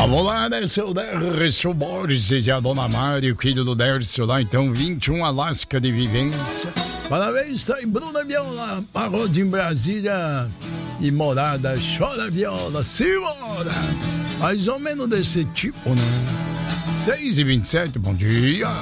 Vamos lá, né, seu Dércio Borges e a dona Mari, o filho do Dércio lá, então, 21 Alasca de vivência. Parabéns, tá aí, Bruna Viola, paródia em Brasília e Morada, chora viola, senhora. Mais ou menos desse tipo, né? 6h27, bom dia.